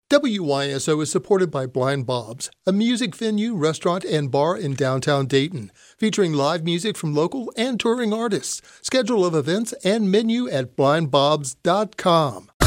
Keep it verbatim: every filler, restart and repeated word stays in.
W Y S O is supported by Blind Bob's, a music venue, restaurant, and bar in downtown Dayton, featuring live music from local and touring artists. Schedule of events and menu at blind bobs dot com.